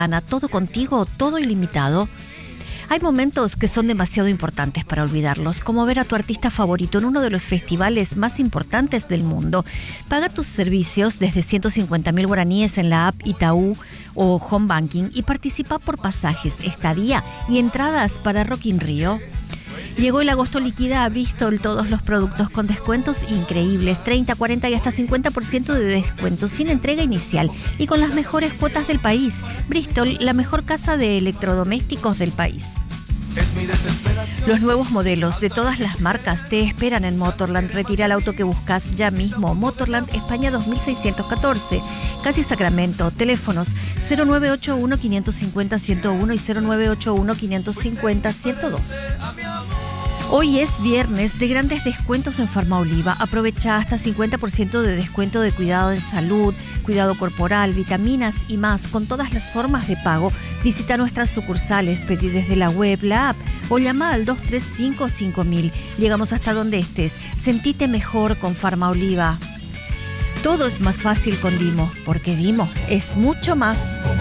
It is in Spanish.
Ana, todo contigo, todo ilimitado. Hay momentos que son demasiado importantes para olvidarlos, como ver a tu artista favorito en uno de los festivales más importantes del mundo. Paga tus servicios desde 150.000 guaraníes en la app Itaú o Home Banking y participa por pasajes, estadía y entradas para Rock in Rio. Llegó el agosto liquida a Bristol, todos los productos con descuentos increíbles, 30, 40 y hasta 50% de descuento sin entrega inicial y con las mejores cuotas del país. Bristol, la mejor casa de electrodomésticos del país. Los nuevos modelos de todas las marcas te esperan en Motorland. Retira el auto que buscas ya mismo. Motorland, España 2614, Casi Sacramento. Teléfonos 0981-550-101 y 0981-550-102. Hoy es viernes de grandes descuentos en Farmaoliva. Aprovecha hasta 50% de descuento de cuidado en salud, cuidado corporal, vitaminas y más con todas las formas de pago. Visita nuestras sucursales, pedí desde la web, la app o llama al 235-5000. Llegamos hasta donde estés. Sentite mejor con Farmaoliva. Todo es más fácil con Dimo, porque Dimo es mucho más.